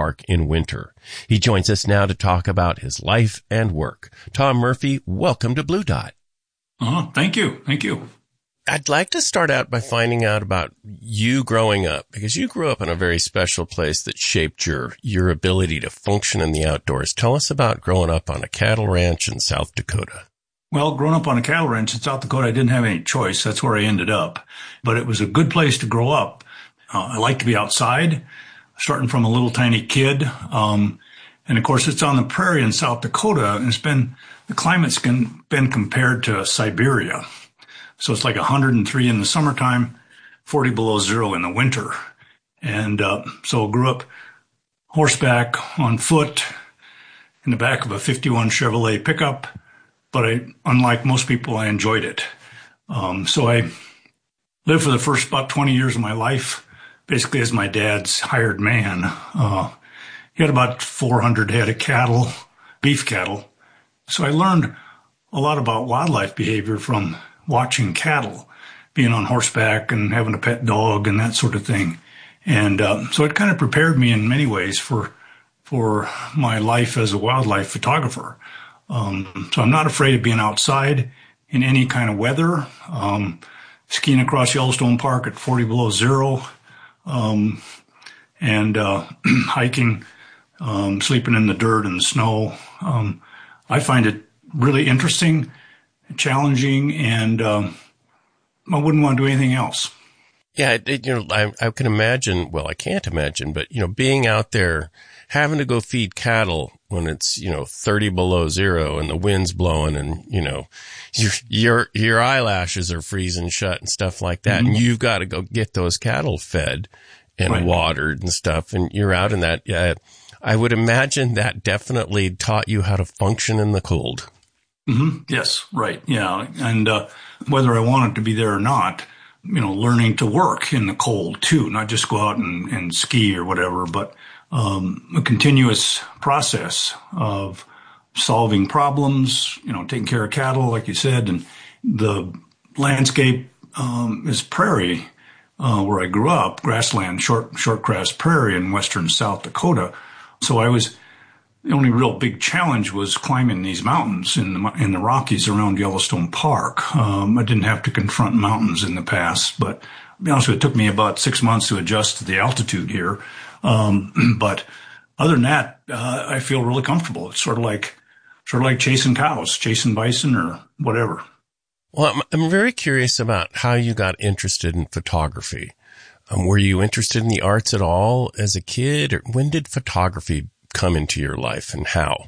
Park in winter. He joins us now to talk about his life and work. Tom Murphy, welcome to Blue Dot. Thank you. Thank you. I'd like to start out by finding out about you growing up, because you grew up in a very special place that shaped your ability to function in the outdoors. Tell us about growing up on a cattle ranch in South Dakota. Well, growing up on a cattle ranch in South Dakota, I didn't have any choice. That's where I ended up. But it was a good place to grow up. I like to be outside, starting from a little tiny kid. And of course, it's on the prairie in South Dakota, and the climate's been compared to Siberia. So it's like 103 in the summertime, 40 below zero in the winter. And so I grew up horseback, on foot, in the back of a 51 Chevrolet pickup. But unlike most people, I enjoyed it. So I lived for the first about 20 years of my life, basically as my dad's hired man. He had about 400 head of cattle, beef cattle. So I learned a lot about wildlife behavior from watching cattle, being on horseback and having a pet dog and that sort of thing. And so it kind of prepared me in many ways for my life as a wildlife photographer. So I'm not afraid of being outside in any kind of weather, skiing across Yellowstone Park at 40 below zero, and hiking, sleeping in the dirt and the snow. I find it really interesting, challenging, and I wouldn't want to do anything else. Yeah, I can imagine, well, I can't imagine, but, being out there, having to go feed cattle when it's, 30 below zero and the wind's blowing and, your eyelashes are freezing shut and stuff like that. Mm-hmm. And you've got to go get those cattle fed and watered and stuff. And you're out in that. I would imagine that definitely taught you how to function in the cold. Mm-hmm. Yes. Right. Yeah. And, whether I wanted to be there or not, learning to work in the cold too, not just go out and ski or whatever, but a continuous process of solving problems, taking care of cattle, like you said, and the landscape is prairie where I grew up, grassland, short grass prairie in western South Dakota. So the only real big challenge was climbing these mountains in the Rockies around Yellowstone Park. I didn't have to confront mountains in the past, but to be honest with you, it took me about 6 months to adjust to the altitude here. But other than that, I feel really comfortable. It's sort of like chasing cows, chasing bison or whatever. Well, I'm very curious about how you got interested in photography. Were you interested in the arts at all as a kid, or when did photography come into your life and how?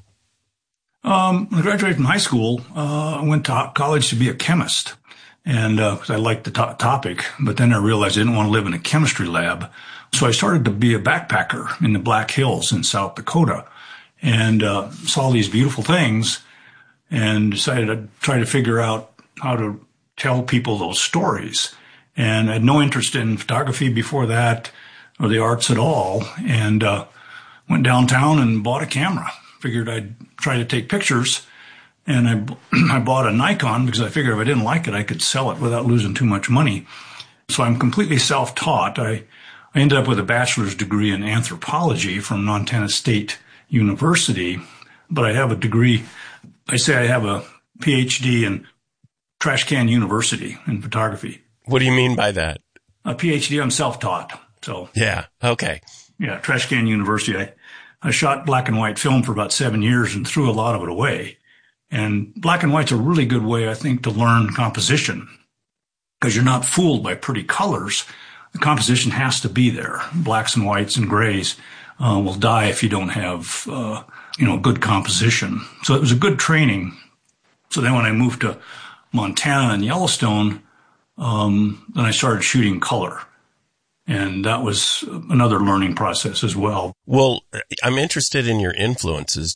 When I graduated from high school, I went to college to be a chemist. And, cause I liked the topic, but then I realized I didn't want to live in a chemistry lab. So I started to be a backpacker in the Black Hills in South Dakota and, saw these beautiful things and decided I'd try to figure out how to tell people those stories. And I had no interest in photography before that or the arts at all. And, went downtown and bought a camera. Figured I'd try to take pictures. And I bought a Nikon because I figured if I didn't like it, I could sell it without losing too much money. So I'm completely self-taught. I ended up with a bachelor's degree in anthropology from Montana State University. But I have a degree, I say I have a PhD in Trash Can University in photography. What do you mean by that? A PhD, I'm self-taught. So yeah, okay. Yeah, Trash Can University. I shot black and white film for about 7 years and threw a lot of it away. And black and white's a really good way, I think, to learn composition because you're not fooled by pretty colors. The composition has to be there. Blacks and whites and grays will die if you don't have, good composition. So it was a good training. So then when I moved to Montana and Yellowstone, then I started shooting color. And that was another learning process as well. Well, I'm interested in your influences.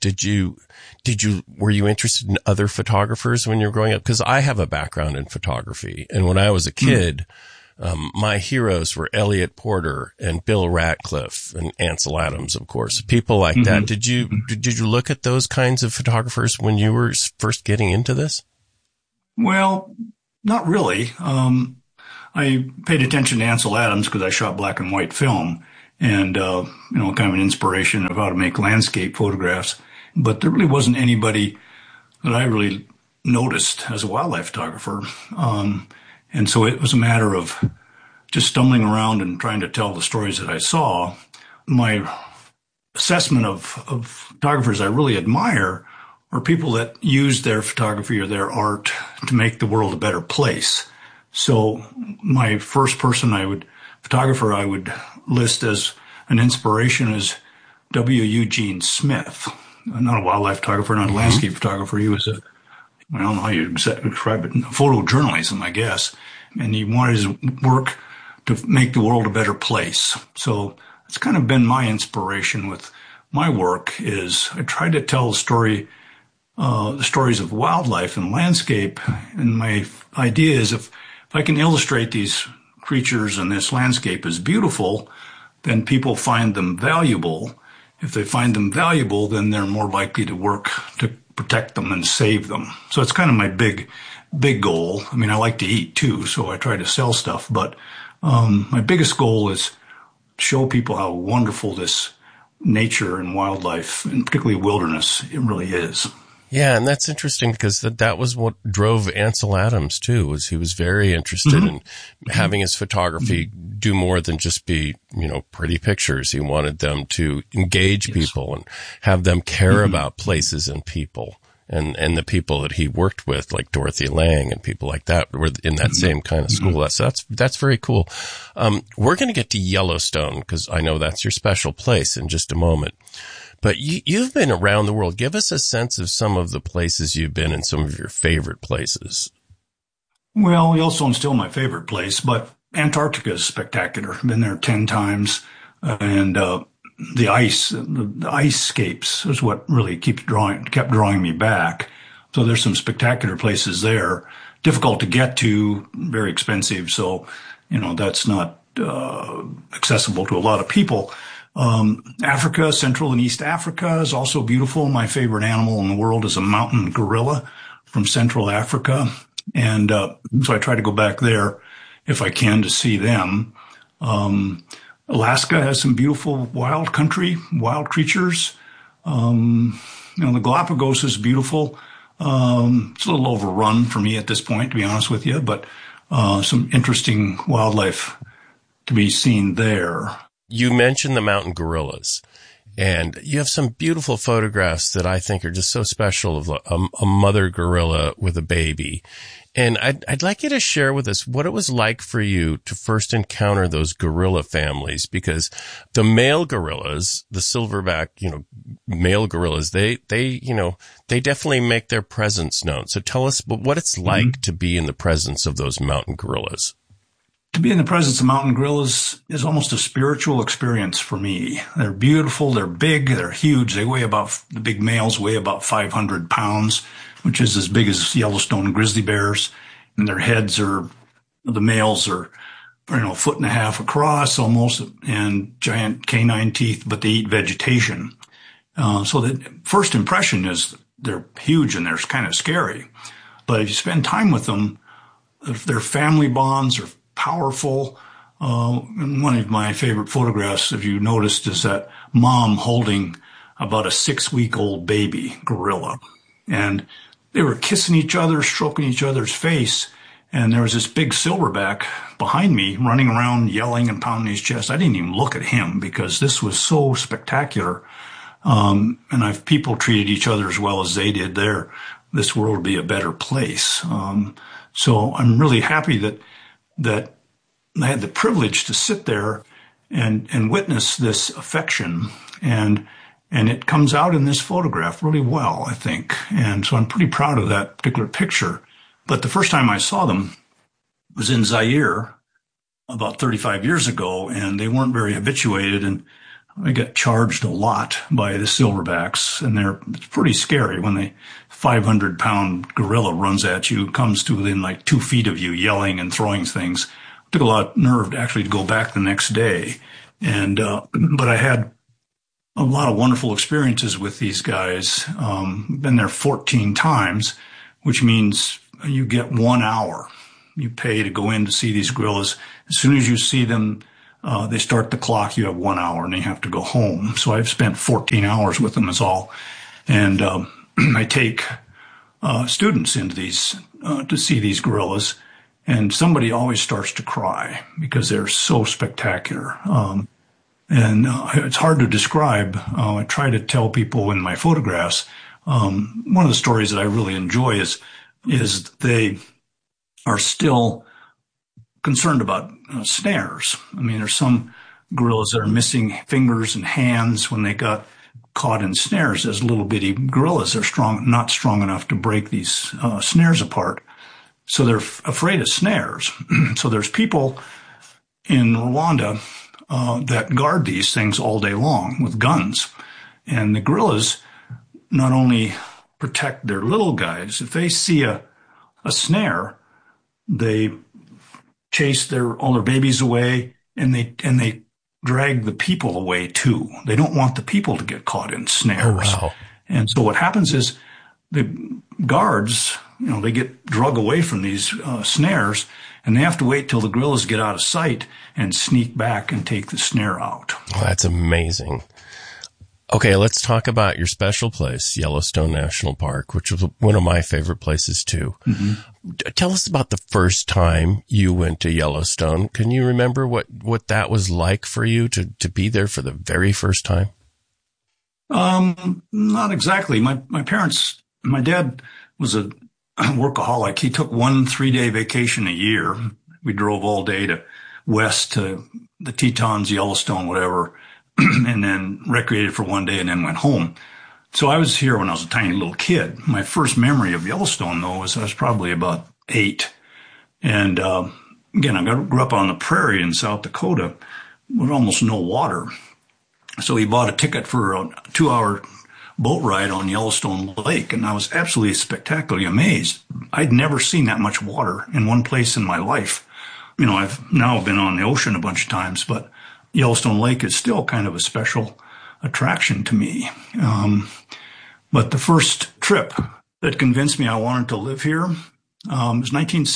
Were you interested in other photographers when you were growing up? Because I have a background in photography. And when I was a kid, my heroes were Elliot Porter and Bill Ratcliffe and Ansel Adams, of course, people like that. Did you look at those kinds of photographers when you were first getting into this? Well, not really. I paid attention to Ansel Adams because I shot black and white film. and, kind of an inspiration of how to make landscape photographs. But there really wasn't anybody that I really noticed as a wildlife photographer. And so it was a matter of just stumbling around and trying to tell the stories that I saw. My assessment of photographers I really admire are people that use their photography or their art to make the world a better place. So my first photographer I would list as an inspiration is W. Eugene Smith. Not a wildlife photographer, not a landscape photographer. He was I don't know how you describe it, photojournalism, I guess. And he wanted his work to make the world a better place. So it's kind of been my inspiration with my work is I try to tell the stories of wildlife and landscape. And my idea is if I can illustrate these creatures and this landscape as beautiful, then people find them valuable. If they find them valuable, then they're more likely to work to protect them and save them. So it's kind of my big goal. I mean, I like to eat too, so I try to sell stuff, but my biggest goal is show people how wonderful this nature and wildlife, and particularly wilderness, it really is. Yeah, and that's interesting because that was what drove Ansel Adams too, was he was very interested in having his photography do more than just be, pretty pictures. He wanted them to engage people and have them care about places and people. And the people that he worked with, like Dorothy Lang and people like that, were in that same kind of school. That's very cool. We're going to get to Yellowstone because I know that's your special place in just a moment. But you've been around the world. Give us a sense of some of the places you've been and some of your favorite places. Well, Yellowstone's still my favorite place, but Antarctica is spectacular. I've been there 10 times, and the ice scapes is what really kept drawing me back. So there's some spectacular places there. Difficult to get to, very expensive. So, that's not accessible to a lot of people. Africa, Central and East Africa is also beautiful. My favorite animal in the world is a mountain gorilla from Central Africa. And so I try to go back there if I can to see them. Alaska has some beautiful wild country, wild creatures. The Galapagos is beautiful. It's a little overrun for me at this point, to be honest with you, but some interesting wildlife to be seen there. You mentioned the mountain gorillas, and you have some beautiful photographs that I think are just so special of a mother gorilla with a baby. And I'd like you to share with us what it was like for you to first encounter those gorilla families, because the male gorillas, the silverback, male gorillas, they definitely make their presence known. So tell us what it's like to be in the presence of those mountain gorillas. To be in the presence of mountain gorillas is almost a spiritual experience for me. They're beautiful, they're big, they're huge. The big males weigh about 500 pounds, which is as big as Yellowstone grizzly bears. And their heads the males are, a foot and a half across almost, and giant canine teeth, but they eat vegetation. So the first impression is they're huge and they're kind of scary. But if you spend time with them, their family bonds are powerful. And one of my favorite photographs, if you noticed, is that mom holding about a 6-week-old baby gorilla. And they were kissing each other, stroking each other's face. And there was this big silverback behind me running around, yelling and pounding his chest. I didn't even look at him because this was so spectacular. And if people treated each other as well as they did there, this world would be a better place. So I'm really happy that I had the privilege to sit there and witness this affection. And it comes out in this photograph really well, I think. And so I'm pretty proud of that particular picture. But the first time I saw them was in Zaire about 35 years ago, and they weren't very habituated, and I got charged a lot by the silverbacks, and it's pretty scary when the 500-pound gorilla runs at you, comes to within like 2 feet of you, yelling and throwing things. It took a lot of nerve to go back the next day. And, but I had a lot of wonderful experiences with these guys. Been there 14 times, which means you get 1 hour. You pay to go in to see these gorillas. As soon as you see them, They start the clock. You have 1 hour and they have to go home. So I've spent 14 hours with them is all. And, I take, students into these, to see these gorillas, and somebody always starts to cry because they're so spectacular. It's hard to describe. I try to tell people in my photographs. One of the stories that I really enjoy is they are still concerned about snares. I mean, there's some gorillas that are missing fingers and hands when they got caught in snares as little bitty gorillas. They're not strong enough to break these snares apart. So they're afraid of snares. So there's people in Rwanda that guard these things all day long with guns. And the gorillas not only protect their little guys, if they see a snare, they chase all their babies away, and they drag the people away too. They don't want the people to get caught in snares. Oh, wow. And so what happens is the guards, they get drug away from these snares, and they have to wait till the gorillas get out of sight and sneak back and take the snare out. Oh, that's amazing. Okay, let's talk about your special place, Yellowstone National Park, which was one of my favorite places too. Mm-hmm. Tell us about the first time you went to Yellowstone. Can you remember what that was like for you to be there for the very first time? Not exactly. My dad was a workaholic. He took 1 3-day vacation a year. We drove all day west to the Tetons, Yellowstone, whatever, and then recreated for 1 day and then went home. So I was here when I was a tiny little kid. My first memory of Yellowstone, though, was I was probably about 8. And again, I grew up on the prairie in South Dakota with almost no water. So he bought a ticket for a 2-hour boat ride on Yellowstone Lake, and I was absolutely spectacularly amazed. I'd never seen that much water in one place in my life. I've now been on the ocean a bunch of times, but Yellowstone Lake is still kind of a special attraction to me. But the first trip that convinced me I wanted to live here was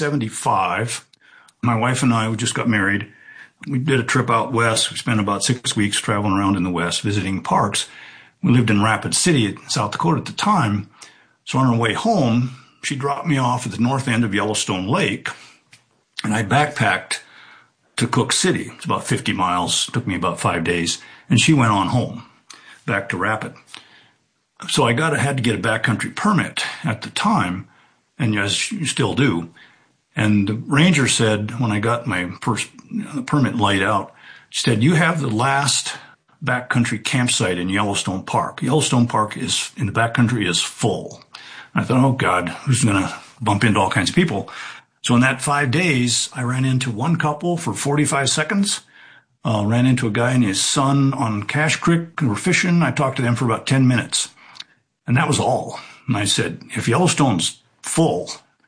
1975. My wife and I, we just got married. We did a trip out west. We spent about 6 weeks traveling around in the west, visiting parks. We lived in Rapid City, South Dakota at the time. So on our way home, she dropped me off at the north end of Yellowstone Lake, and I backpacked to Cook City. It's about 50 miles. It took me about 5 days. And she went on home, back to Rapid. So I had to get a backcountry permit at the time, and as you still do. And the ranger said, when I got my first permit laid out, she said, "You have the last backcountry campsite in Yellowstone Park. Yellowstone Park in the backcountry is full." And I thought, oh God, who's going to bump into all kinds of people? So in that 5 days, I ran into one couple for 45 seconds, ran into a guy and his son on Cache Creek who were fishing. I talked to them for about 10 minutes, and that was all. And I said, if Yellowstone's full,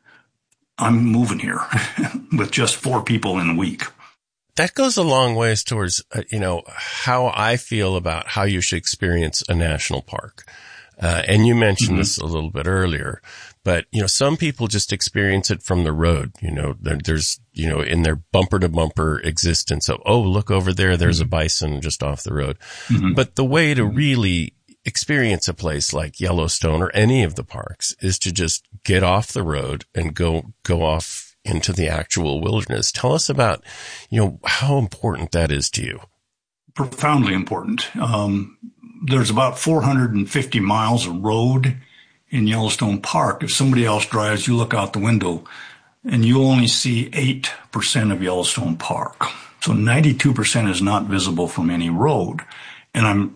I'm moving here with just 4 people in a week. That goes a long ways towards, how I feel about how you should experience a national park. And you mentioned this a little bit earlier, but, some people just experience it from the road. There's, in their bumper to bumper existence of, oh, look over there, there's a bison just off the road. Mm-hmm. But the way to really experience a place like Yellowstone or any of the parks is to just get off the road and go off into the actual wilderness. Tell us about, how important that is to you. Profoundly important. There's about 450 miles of road in Yellowstone Park. If somebody else drives, you look out the window and you only see 8% of Yellowstone Park. So 92% is not visible from any road. And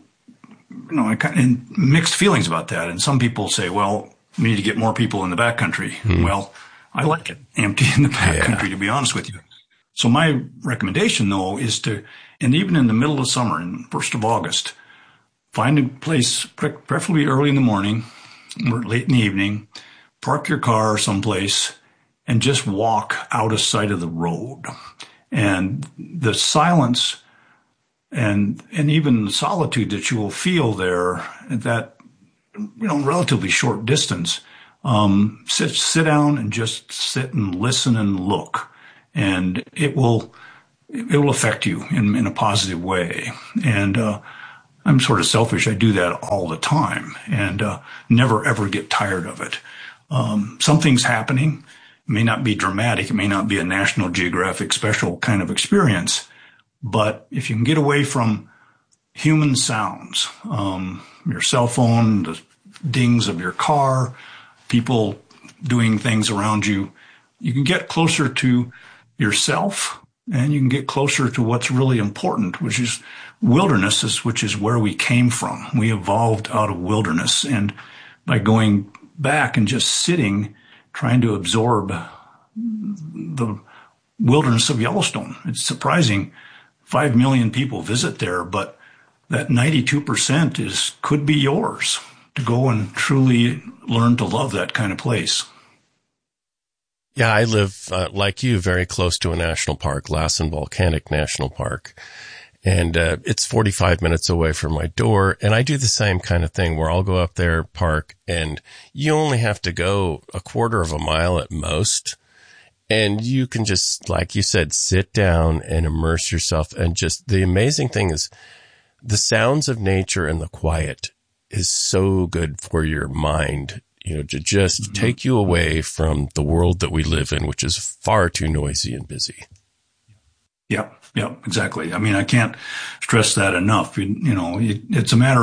I kind of mixed feelings about that. And some people say, well, we need to get more people in the backcountry. Well, I like it empty in the backcountry, to be honest with you. So my recommendation, though, is and even in the middle of summer, in 1st of August, find a place, preferably early in the morning or late in the evening, park your car someplace, and just walk out of sight of the road. And the silence and even the solitude that you will feel there at that, relatively short distance, sit down and just sit and listen and look. And it will it will affect you in a positive way. And I'm sort of selfish. I do that all the time and never, ever get tired of it. Something's happening. It may not be dramatic. It may not be a National Geographic special kind of experience. But if you can get away from human sounds, your cell phone, the dings of your car, people doing things around you, you can get closer to yourself and you can get closer to what's really important, which is wilderness, which is where we came from. We evolved out of wilderness. And by going back and just sitting, trying to absorb the wilderness of Yellowstone, it's surprising. 5 million people visit there, but that 92% could be yours to go and truly learn to love that kind of place. Yeah, I live, like you, very close to a national park, Lassen Volcanic National Park. And it's 45 minutes away from my door. And I do the same kind of thing where I'll go up there, park, and you only have to go a quarter of a mile at most. And you can just, like you said, sit down and immerse yourself. And just the amazing thing is the sounds of nature and the quiet is so good for your mind, to just take you away from the world that we live in, which is far too noisy and busy. Yep, exactly. I mean, I can't stress that enough. It's a matter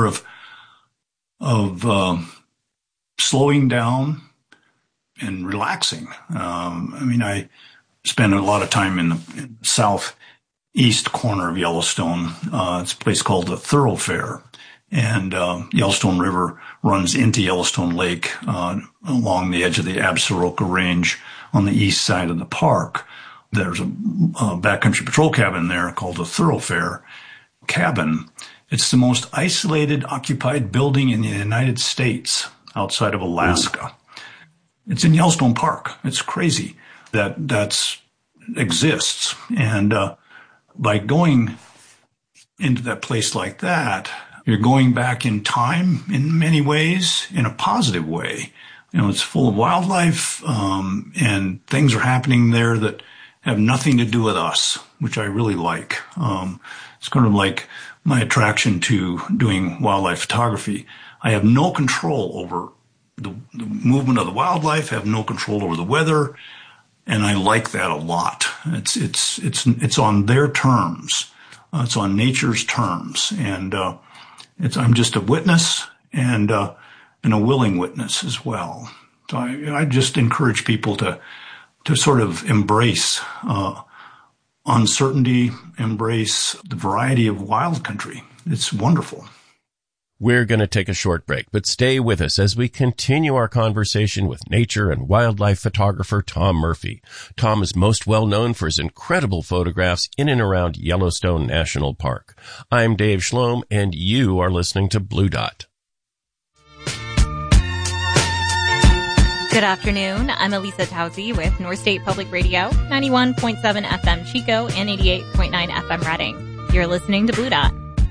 of slowing down and relaxing. I spend a lot of time in the southeast corner of Yellowstone. It's a place called the Thoroughfare. And Yellowstone River runs into Yellowstone Lake along the edge of the Absaroka Range on the east side of the park. There's a backcountry patrol cabin there called the Thoroughfare Cabin. It's the most isolated, occupied building in the United States outside of Alaska. It's in Yellowstone Park. It's crazy that exists. And by going into that place like that, you're going back in time in many ways, in a positive way. It's full of wildlife, and things are happening there that have nothing to do with us, which I really like. It's kind of like my attraction to doing wildlife photography. I have no control over the movement of the wildlife, have no control over the weather, and I like that a lot. It's on their terms. It's on nature's terms, and I'm just a witness and a willing witness as well. So I just encourage people to sort of embrace uncertainty, embrace the variety of wild country. It's wonderful. We're going to take a short break, but stay with us as we continue our conversation with nature and wildlife photographer Tom Murphy. Tom is most well known for his incredible photographs in and around Yellowstone National Park. I'm Dave Schlom, and you are listening to Blue Dot. Good afternoon. I'm Elisa Tauzi with North State Public Radio, 91.7 FM Chico and 88.9 FM Redding. You're listening to Blue Dot.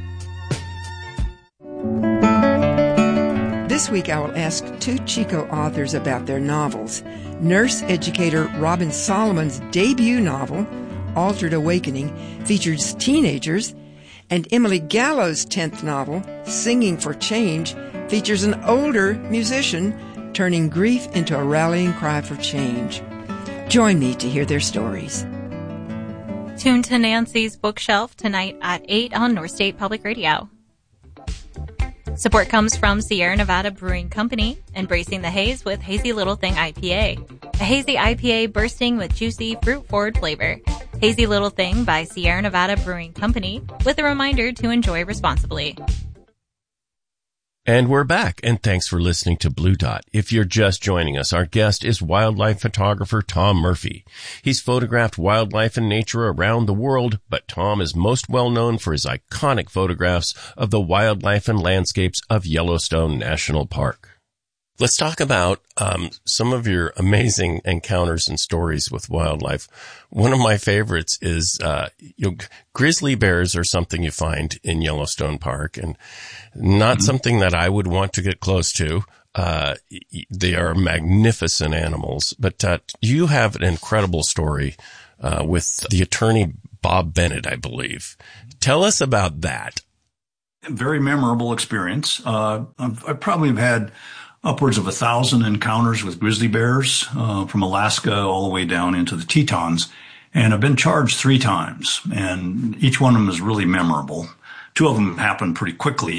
This week I will ask two Chico authors about their novels. Nurse educator Robin Solomon's debut novel, Altered Awakening, features teenagers, and Emily Gallo's 10th novel, Singing for Change, features an older musician turning grief into a rallying cry for change. Join me to hear their stories. Tune to Nancy's Bookshelf tonight at 8 on North State Public Radio. Support comes from Sierra Nevada Brewing Company, embracing the haze with Hazy Little Thing IPA. A hazy IPA bursting with juicy, fruit-forward flavor. Hazy Little Thing by Sierra Nevada Brewing Company, with a reminder to enjoy responsibly. And we're back, and thanks for listening to Blue Dot. If you're just joining us, our guest is wildlife photographer Tom Murphy. He's photographed wildlife and nature around the world, but Tom is most well known for his iconic photographs of the wildlife and landscapes of Yellowstone National Park. Let's talk about some of your amazing encounters and stories with wildlife. One of my favorites is grizzly bears are something you find in Yellowstone Park, and not something that I would want to get close to. They are magnificent animals, but you have an incredible story with the attorney Bob Bennett, I believe. Tell us about that. Very memorable experience. I probably have had upwards of 1,000 encounters with grizzly bears, from Alaska all the way down into the Tetons. And I've been charged 3 times, and each one of them is really memorable. 2 of them happened pretty quickly.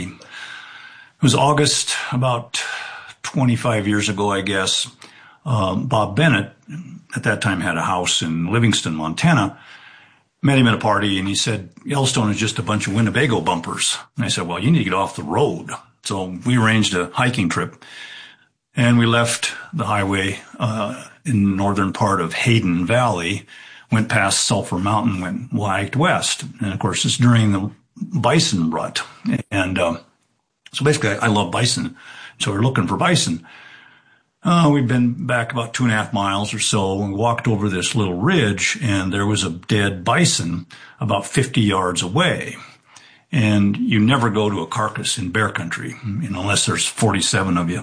It was August, about 25 years ago, I guess. Bob Bennett, at that time, had a house in Livingston, Montana. Met him at a party, and he said, Yellowstone is just a bunch of Winnebago bumpers. And I said, well, you need to get off the road. So we arranged a hiking trip, and we left the highway in the northern part of Hayden Valley, went past Sulphur Mountain, went lagged west. And, of course, it's during the bison rut. And so basically, I love bison. So we're looking for bison. We'd been back about 2.5 miles or so, and we walked over this little ridge, and there was a dead bison about 50 yards away. And you never go to a carcass in bear country, unless there's 47 of you.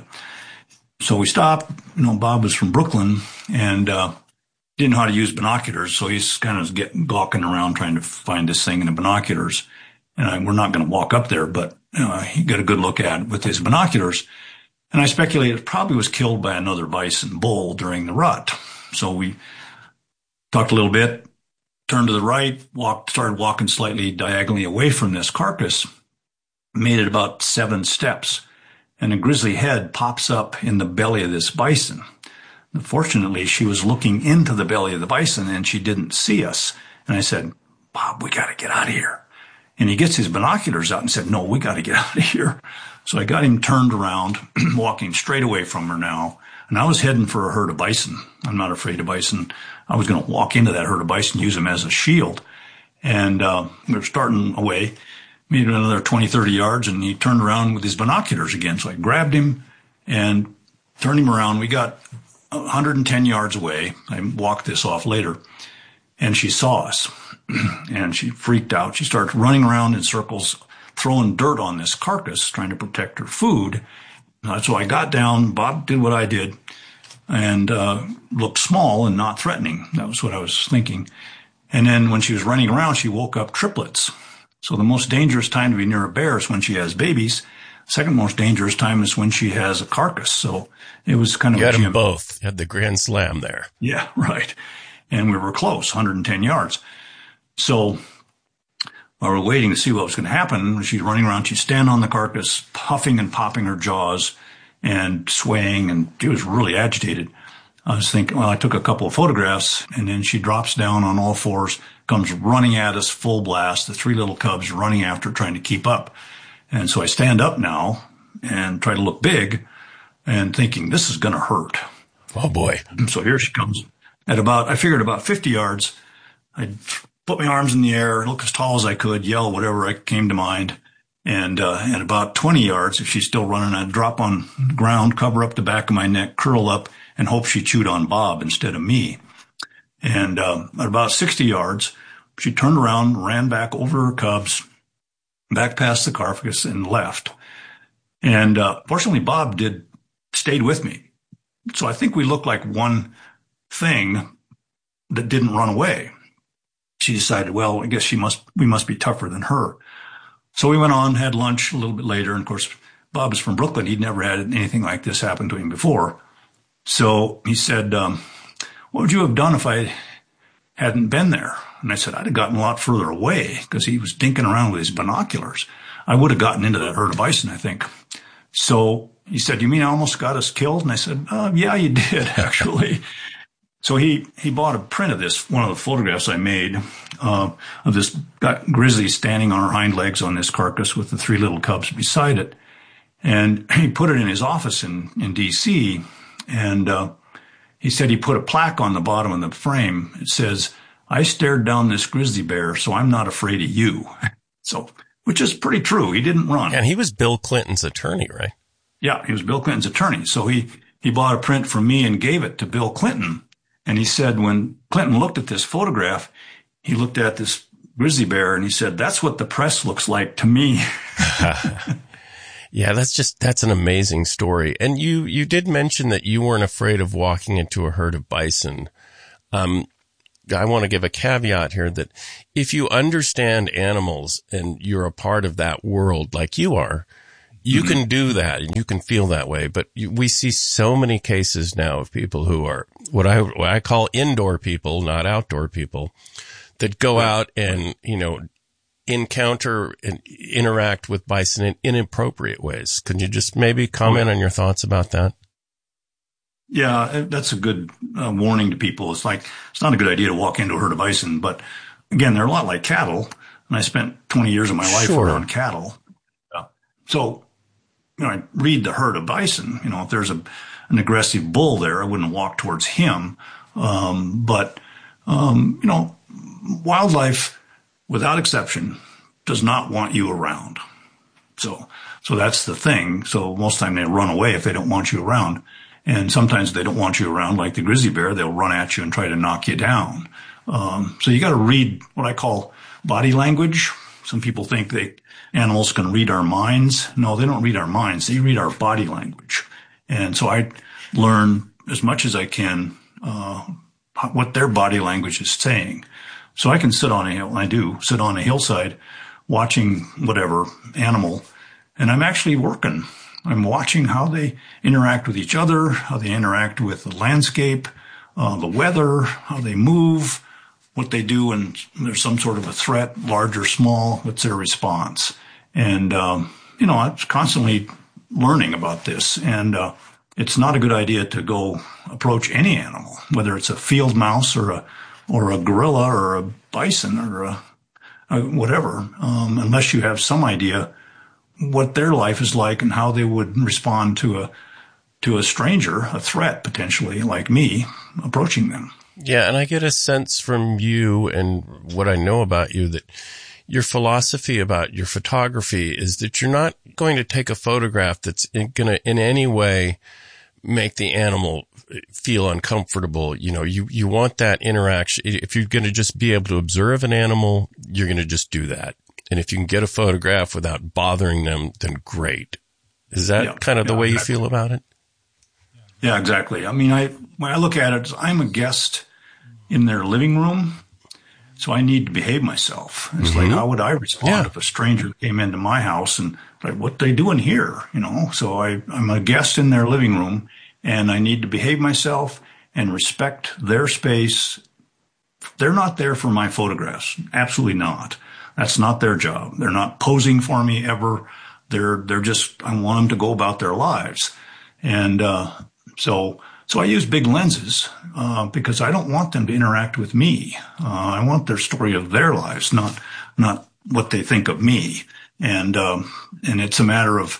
So we stopped. Bob was from Brooklyn and didn't know how to use binoculars, so he's kind of gawking around trying to find this thing in the binoculars. And we're not going to walk up there, but he got a good look at it with his binoculars. And I speculate it probably was killed by another bison bull during the rut. So we talked a little bit, turned to the right, started walking slightly diagonally away from this carcass, made it about 7 steps, and a grizzly head pops up in the belly of this bison. Fortunately, she was looking into the belly of the bison, and she didn't see us. And I said, Bob, we got to get out of here. And he gets his binoculars out and said, no, we got to get out of here. So I got him turned around, walking straight away from her now. And I was heading for a herd of bison. I'm not afraid of bison. I was going to walk into that herd of bison, use them as a shield. And we were starting away, maybe another 20, 30 yards, and he turned around with his binoculars again. So I grabbed him and turned him around. We got 110 yards away. I walked this off later. And she saw us. And she freaked out. She started running around in circles, throwing dirt on this carcass, trying to protect her food. So I got down. Bob did what I did and looked small and not threatening. That was what I was thinking. And then when she was running around, she woke up triplets. So the most dangerous time to be near a bear is when she has babies. Second most dangerous time is when she has a carcass. So it was kind of you had them both. You had the grand slam there. Yeah, right. And we were close, 110 yards. So while we were waiting to see what was going to happen, she's running around. She'd stand on the carcass, puffing and popping her jaws and swaying, and she was really agitated. I was thinking, well, I took a couple of photographs, and then she drops down on all fours, comes running at us full blast, the 3 little cubs running after her, trying to keep up. And so I stand up now and try to look big and thinking, this is going to hurt. Oh, boy. So here she comes. I figured about 50 yards, I'd put my arms in the air, look as tall as I could, yell whatever came to mind. And at about 20 yards, if she's still running, I'd drop on the ground, cover up the back of my neck, curl up, and hope she chewed on Bob instead of me. And at about 60 yards, she turned around, ran back over her cubs, back past the carcass, and left. And fortunately, Bob stayed with me. So I think we looked like one thing that didn't run away. She decided, well, I guess we must be tougher than her. So we went on, had lunch a little bit later. And of course, Bob is from Brooklyn. He'd never had anything like this happen to him before. So he said, what would you have done if I hadn't been there? And I said, I'd have gotten a lot further away because he was dinking around with his binoculars. I would have gotten into that herd of bison, I think. So he said, you mean I almost got us killed? And I said, yeah, you did, actually. So he bought a print of this, one of the photographs I made, of this grizzly standing on her hind legs on this carcass with the 3 little cubs beside it. And he put it in his office in D.C. And he said he put a plaque on the bottom of the frame. It says, I stared down this grizzly bear, so I'm not afraid of you. So, which is pretty true. He didn't run. And he was Bill Clinton's attorney, right? Yeah, he was Bill Clinton's attorney. So he bought a print from me and gave it to Bill Clinton. And he said when Clinton looked at this photograph, he looked at this grizzly bear and he said, that's what the press looks like to me. Yeah, that's an amazing story. And you did mention that you weren't afraid of walking into a herd of bison. I want to give a caveat here that if you understand animals and you're a part of that world like you are, you can do that and you can feel that way. But we see so many cases now of people who are what I call indoor people, not outdoor people, that go out and, encounter and interact with bison in inappropriate ways. Can you just maybe comment on your thoughts about that? Yeah, that's a good warning to people. It's not a good idea to walk into a herd of bison, but again, they're a lot like cattle, and I spent 20 years of my life around cattle. So, I read the herd of bison. If there's an aggressive bull there, I wouldn't walk towards him. But wildlife, without exception, does not want you around. So that's the thing. So most of the time they run away if they don't want you around. And sometimes they don't want you around, like the grizzly bear. They'll run at you and try to knock you down. So you got to read what I call body language. Some people think animals can read our minds. No, they don't read our minds. They read our body language. And so I learn as much as I can what their body language is saying. So I can sit on a hillside watching whatever animal, and I'm actually working. I'm watching how they interact with each other, how they interact with the landscape, the weather, how they move, what they do, and there's some sort of a threat, large or small, what's their response. And, I'm constantly learning about this. And it's not a good idea to go approach any animal, whether it's a field mouse or a gorilla or a bison or a whatever, unless you have some idea what their life is like and how they would respond to a stranger, a threat potentially like me approaching them. Yeah. And I get a sense from you and what I know about you that your philosophy about your photography is that you're not going to take a photograph that's going to in any way make the animal feel uncomfortable. You want that interaction. If you're going to just be able to observe an animal, you're going to just do that. And if you can get a photograph without bothering them, then great. Is that kind of the way you feel about it? Yeah, exactly. I mean, when I look at it, I'm a guest in their living room, so I need to behave myself. It's like, how would I respond if a stranger came into my house and like, what they doing here? So I'm a guest in their living room, and I need to behave myself and respect their space. They're not there for my photographs. Absolutely not. That's not their job. They're not posing for me ever. They're just, I want them to go about their lives. And, so I use big lenses, because I don't want them to interact with me. I want their story of their lives, not what they think of me. And it's a matter of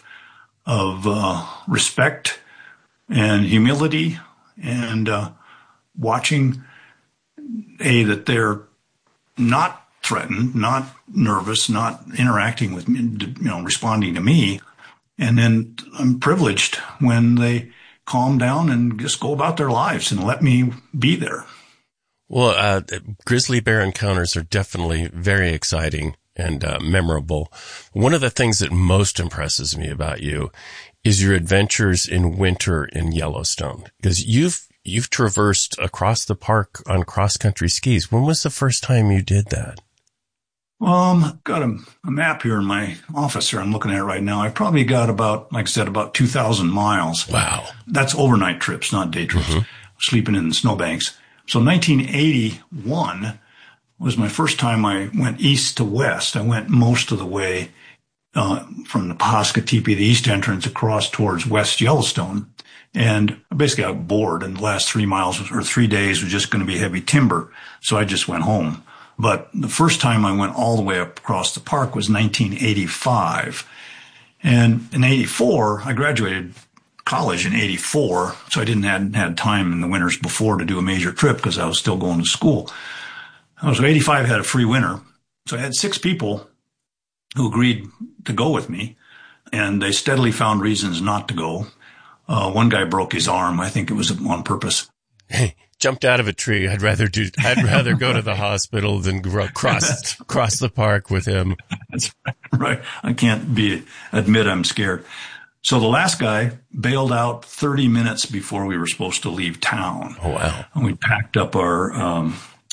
respect and humility and, watching that they're not threatened, not nervous, not interacting with me, responding to me. And then I'm privileged when they calm down and just go about their lives and let me be there. Well, grizzly bear encounters are definitely very exciting and memorable. One of the things that most impresses me about you is your adventures in winter in Yellowstone, because you've traversed across the park on cross-country skis. When was the first time you did that? I've got a map here in my office here I'm looking at right now. I probably got about 2,000 miles. Wow. That's overnight trips, not day trips, sleeping in the snowbanks. So 1981 was my first time I went east to west. I went most of the way from the Pahosket Teepee, the east entrance, across towards West Yellowstone. And I basically got bored, and the last 3 days was just going to be heavy timber. So I just went home. But the first time I went all the way up across the park was 1985. And in 84, I graduated college in 84. So I hadn't had time in the winters before to do a major trip because I was still going to school. So 85 had a free winter. So I had 6 people who agreed to go with me, and they steadily found reasons not to go. One guy broke his arm. I think it was on purpose. Hey, jumped out of a tree. I'd rather go to the hospital than cross the park with him. That's right. I can't admit I'm scared. So the last guy bailed out 30 minutes before we were supposed to leave town. Oh, wow. And we packed up our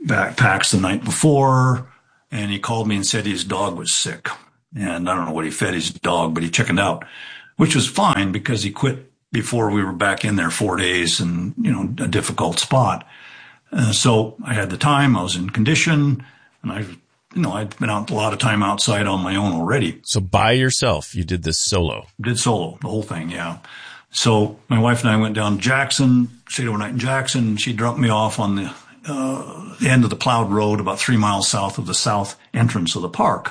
backpacks the night before, and he called me and said his dog was sick. And I don't know what he fed his dog, but he chickened out, which was fine because he quit before we were back in there 4 days and, a difficult spot. So I had the time, I was in condition, and I'd been out a lot of time outside on my own already. So by yourself, you did this solo? Did solo, the whole thing, yeah. So my wife and I went down to Jackson, stayed overnight in Jackson. She dropped me off on the end of the plowed road about 3 miles south of the south entrance of the park.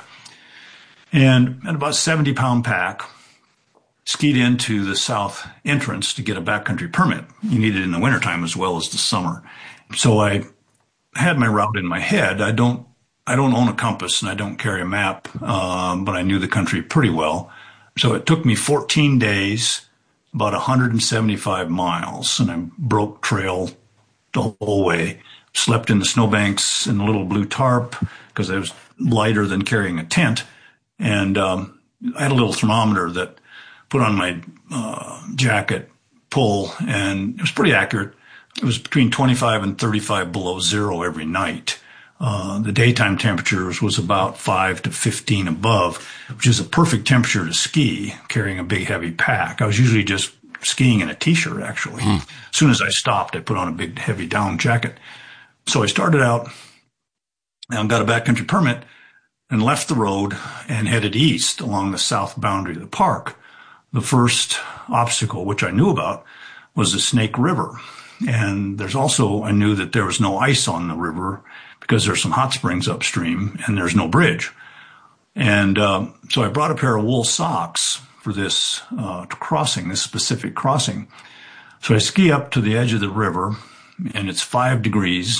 And at about 70-pound pack, skied into the south entrance to get a backcountry permit. You need it in the wintertime as well as the summer. So I had my route in my head. I don't own a compass and I don't carry a map, but I knew the country pretty well. So it took me 14 days, about 175 miles, and I broke trail the whole way. Slept in the snowbanks in a little blue tarp because it was lighter than carrying a tent. And I had a little thermometer that put on my jacket pull, and it was pretty accurate. It was between 25 and 35 below zero every night. The daytime temperatures was about 5 to 15 above, which is a perfect temperature to ski, carrying a big heavy pack. I was usually just skiing in a t-shirt, actually. As soon as I stopped, I put on a big heavy down jacket. So I started out and got a backcountry permit and left the road and headed east along the south boundary of the park. The first obstacle, which I knew about, was the Snake River. And I knew that there was no ice on the river because there's some hot springs upstream and there's no bridge. And so I brought a pair of wool socks for this crossing, this specific crossing. So I ski up to the edge of the river, and it's 5 degrees,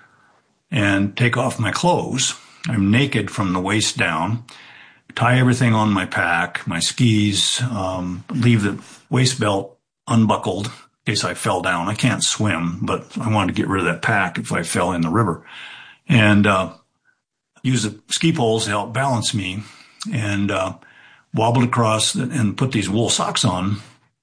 and take off my clothes. I'm naked from the waist down, tie everything on my pack, my skis, leave the waist belt unbuckled in case I fell down. I can't swim, but I wanted to get rid of that pack if I fell in the river. And use the ski poles to help balance me, and wobbled across and put these wool socks on,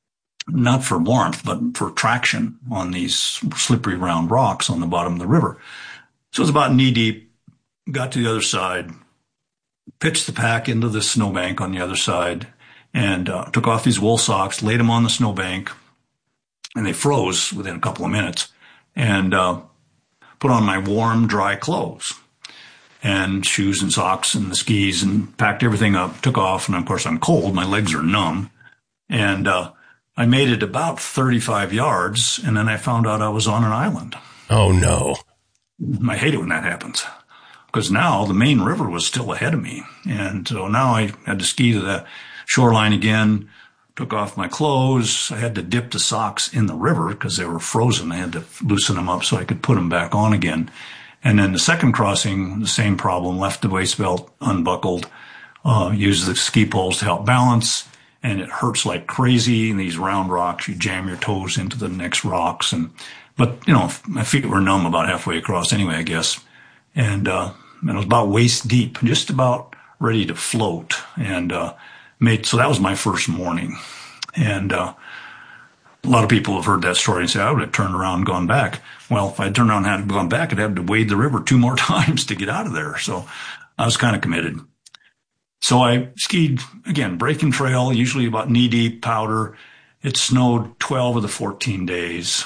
not for warmth, but for traction on these slippery round rocks on the bottom of the river. So it was about knee deep, got to the other side, pitched the pack into the snowbank on the other side, and took off these wool socks, laid them on the snowbank, and they froze within a couple of minutes, and put on my warm, dry clothes and shoes and socks and the skis, and packed everything up, took off. And of course I'm cold. My legs are numb. And I made it about 35 yards, and then I found out I was on an island. Oh, no. I hate it when that happens, because now the main river was still ahead of me. And so now I had to ski to the shoreline again, took off my clothes. I had to dip the socks in the river because they were frozen. I had to loosen them up so I could put them back on again. And then the second crossing, the same problem, left the waist belt unbuckled, used the ski poles to help balance, and it hurts like crazy. And these round rocks, you jam your toes into the next rocks. But my feet were numb about halfway across anyway, I guess. And it was about waist deep, just about ready to float. And so that was my first morning. And a lot of people have heard that story and say, I would have turned around and gone back. Well, if I turned around and had gone back, I'd have to wade the river 2 more times to get out of there. So I was kind of committed. So I skied, again, breaking trail, usually about knee-deep powder. It snowed 12 of the 14 days.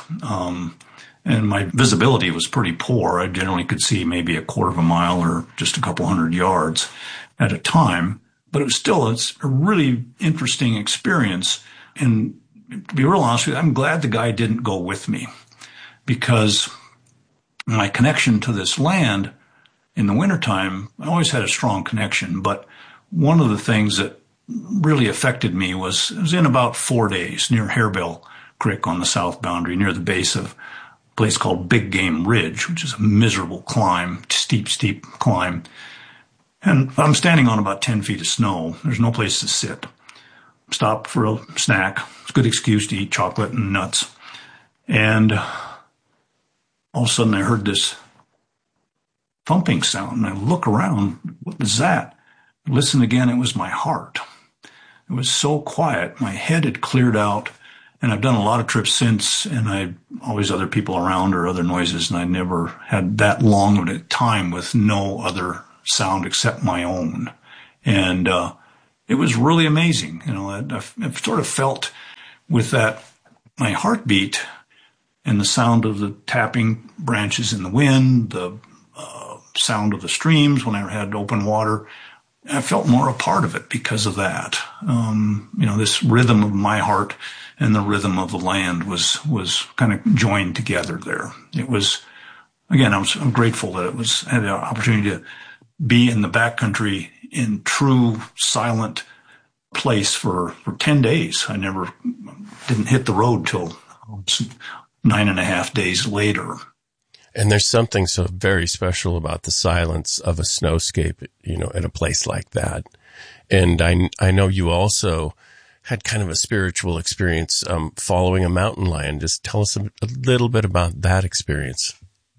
And my visibility was pretty poor. I generally could see maybe a quarter of a mile or just a couple hundred yards at a time. But it's a really interesting experience. And to be real honest with you, I'm glad the guy didn't go with me, because my connection to this land in the wintertime, I always had a strong connection. But one of the things that really affected me was it was in about 4 days near Harebell Creek on the south boundary, near the base of a place called Big Game Ridge, which is a miserable climb, steep climb. And I'm standing on about 10 feet of snow. There's no place to sit. Stop for a snack. It's a good excuse to eat chocolate and nuts. And all of a sudden I heard this thumping sound, and I look around. What was that? I listened again. It was my heart. It was so quiet. My head had cleared out, And I've done a lot of trips since, and I always other people around or other noises, and I never had that long of a time with no other sound except my own. And it was really amazing. I've sort of felt with that, my heartbeat and the sound of the tapping branches in the wind, the sound of the streams when I had open water, I felt more a part of it because of that. This rhythm of my heart and the rhythm of the land was kind of joined together there. It was, again, I'm grateful that had the opportunity to be in the backcountry in true silent place for 10 days. I didn't hit the road till 9.5 days later. And there's something so very special about the silence of a snowscape, at a place like that. And I know you also had kind of a spiritual experience following a mountain lion. Just tell us a little bit about that experience.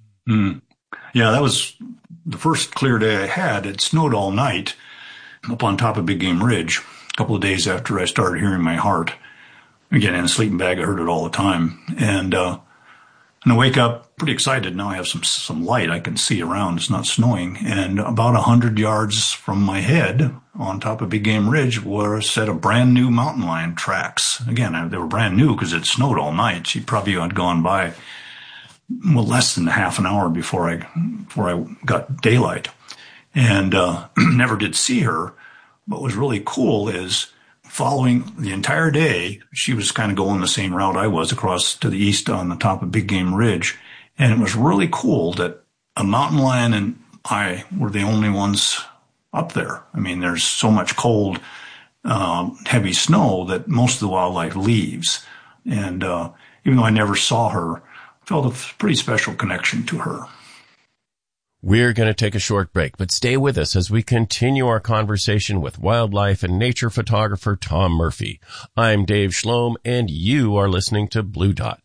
Yeah, that was the first clear day I had. It snowed all night up on top of Big Game Ridge, a couple of days after I started hearing my heart. Again, in a sleeping bag, I heard it all the time. And I wake up pretty excited. Now I have some light. I can see around. It's not snowing. And about 100 yards from my head on top of Big Game Ridge were a set of brand new mountain lion tracks. Again, they were brand new because it snowed all night. She probably had gone by, less than half an hour before I got daylight. And never did see her. What was really cool is following the entire day, she was kind of going the same route I was across to the east on the top of Big Game Ridge. And it was really cool that a mountain lion and I were the only ones up there. I mean, there's so much cold, heavy snow that most of the wildlife leaves. And even though I never saw her, I felt a pretty special connection to her. We're going to take a short break, but stay with us as we continue our conversation with wildlife and nature photographer Tom Murphy. I'm Dave Schloem, and you are listening to Blue Dot.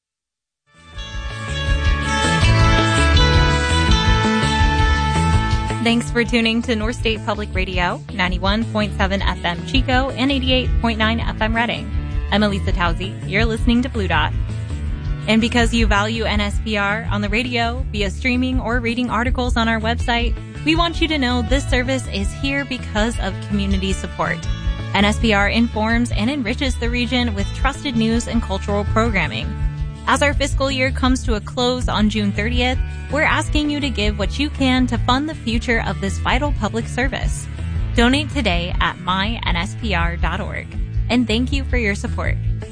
Thanks for tuning to North State Public Radio, 91.7 FM Chico and 88.9 FM Reading. I'm Elisa Tausi. You're listening to Blue Dot. And because you value NSPR on the radio, via streaming, or reading articles on our website, we want you to know this service is here because of community support. NSPR informs and enriches the region with trusted news and cultural programming. As our fiscal year comes to a close on June 30th, we're asking you to give what you can to fund the future of this vital public service. Donate today at mynspr.org. And thank you for your support.